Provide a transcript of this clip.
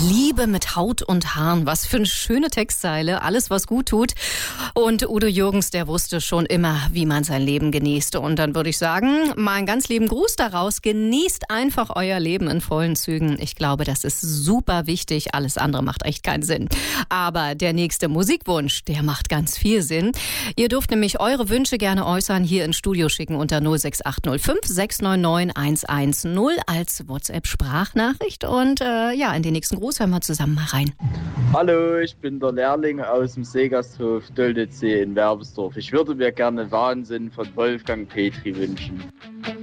Liebe mit Haut und Haaren. Was für eine schöne Textzeile. Alles, was gut tut. Und Udo Jürgens, der wusste schon immer, wie man sein Leben genießt. Und dann würde ich sagen, mal einen ganz lieben Gruß daraus. Genießt einfach euer Leben in vollen Zügen. Ich glaube, das ist super wichtig. Alles andere macht echt keinen Sinn. Aber der nächste Musikwunsch, der macht ganz viel Sinn. Ihr dürft nämlich eure Wünsche gerne äußern, hier ins Studio schicken unter 06805 699 110 als WhatsApp-Sprachnachricht. Und in den nächsten Gruß hören wir zusammen mal rein. Hallo, ich bin der Lehrling aus dem Seegasthof Döldezee in Werbesdorf. Ich würde mir gerne Wahnsinn von Wolfgang Petri wünschen.